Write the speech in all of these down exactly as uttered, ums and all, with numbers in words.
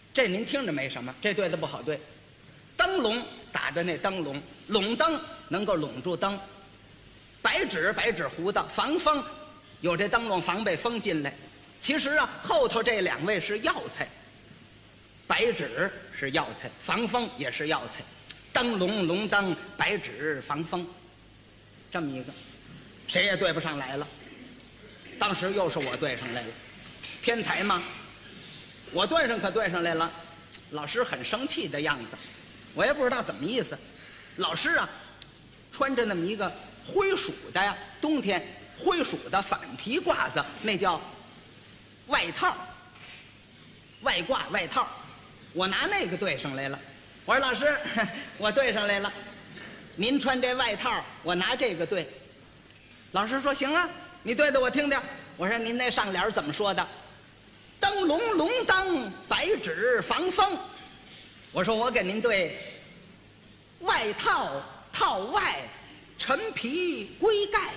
这您听着没什么，这对子不好对。灯笼打的那灯笼，笼灯能够笼住灯。白纸白纸糊的防风，有这灯笼防备风进来。其实啊，后头这两位是药材。白纸是药材，防风也是药材。灯笼笼灯，白纸防风，这么一个，谁也对不上来了。当时又是我对上来了，偏财吗？我对上可对上来了，老师很生气的样子，我也不知道怎么意思。老师啊，穿着那么一个灰鼠的呀，冬天灰鼠的反皮褂子，那叫外套，外褂外套。我拿那个对上来了，我说老师，我对上来了，您穿这外套，我拿这个对。老师说行啊，你对的我听听。我说您那上联怎么说的？灯笼笼灯，白纸防风。我说我给您对外套套外，陈皮归盖。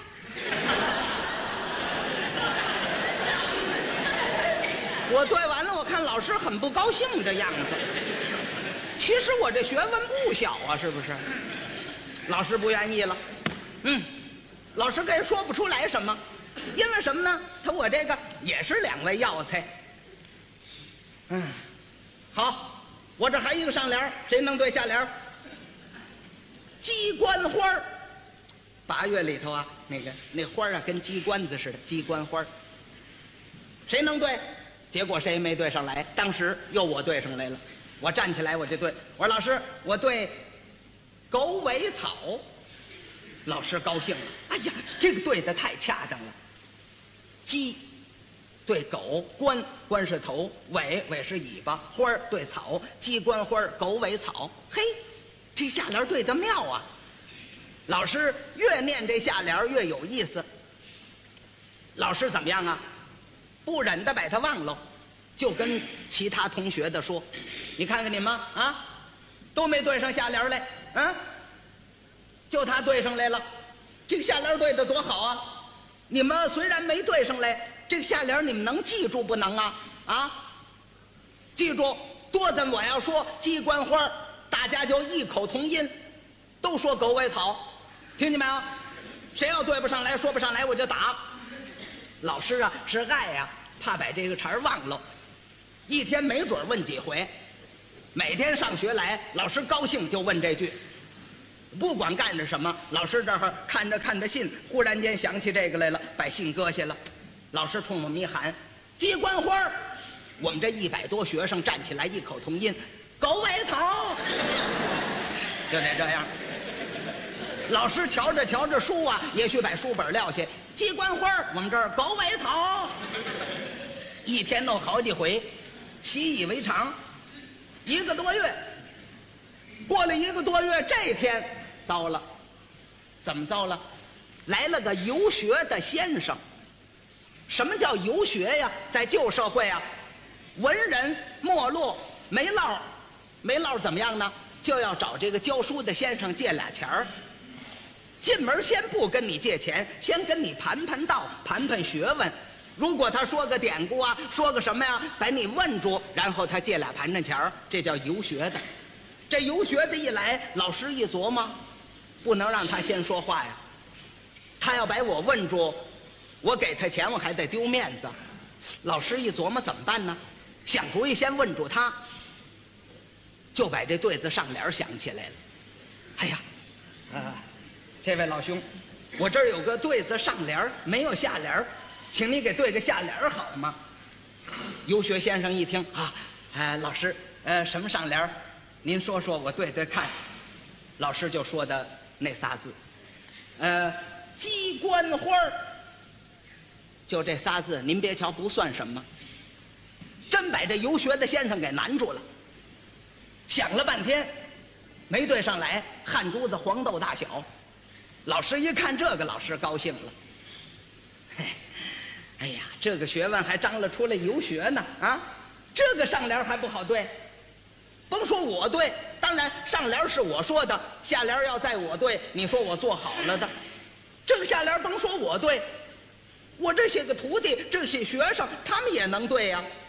我对完了，我看老师很不高兴的样子。其实我这学问不小啊，是不是？老师不愿意了。嗯，老师跟说不出来什么，因为什么呢？他我这个也是两位药材。嗯，好，我这还一个上联，谁能对下联？鸡冠花儿，八月里头啊，那个那花啊跟鸡冠子似的，鸡冠花儿。谁能对？结果谁也没对上来，当时又我对上来了。我站起来我就对，我说老师，我对狗尾草。老师高兴了，哎呀，这个对的太恰当了。鸡对狗，冠冠是头，尾尾是尾巴，花儿对草，鸡冠花儿，狗尾草。嘿，这下联对得妙啊！老师越念这下联越有意思。老师怎么样啊？不忍的把他忘了，就跟其他同学的说：“你看看你们啊，都没对上下联来，啊，就他对上来了。这个下联对的多好啊！你们虽然没对上来，这个下联你们能记住不能啊？啊，记住，多咱我要说鸡冠花，大家就异口同音，都说狗尾草，听见没有？谁要对不上来，说不上来，我就打。”老师啊是爱呀、啊，怕把这个茬忘了，一天没准问几回。每天上学来，老师高兴就问这句，不管干着什么，老师这儿看着看着信，忽然间想起这个来了，把信搁下了。老师冲我们一喊：“鸡冠花！”我们这一百多学生站起来，异口同音：“狗尾草！”就得这样。老师瞧着瞧着书啊，也许把书本撂下，鸡冠花，我们这儿狗尾草，一天弄好几回，习以为常。一个多月，过了一个多月，这天糟了，怎么糟了？来了个游学的先生。什么叫游学呀？在旧社会啊，文人没落，没落，没落怎么样呢？就要找这个教书的先生借俩钱儿。进门先不跟你借钱，先跟你盘盘道，盘盘学问。如果他说个典故啊，说个什么呀，把你问住，然后他借俩盘缠钱儿，这叫游学的。这游学的一来，老师一琢磨，不能让他先说话呀。他要把我问住，我给他钱，我还得丢面子。老师一琢磨怎么办呢？想主意先问住他，就把这对子上联想起来了。哎呀，啊！这位老兄，我这儿有个对子上联没有下联，请你给对个下联好吗？游学先生一听啊，呃，老师，呃，什么上联？您说说，我对对看。老师就说的那仨字，呃，鸡冠花，就这仨字，您别瞧不算什么，真把这游学的先生给难住了。想了半天，没对上来，汗珠子黄豆大小。老师一看这个，老师高兴了。嘿，哎呀，这个学问还张了出来游学呢啊！这个上联还不好对，甭说我对，当然上联是我说的，下联要在我对，你说我做好了的。这个下联甭说我对，我这些个徒弟，这些学生，他们也能对呀、啊。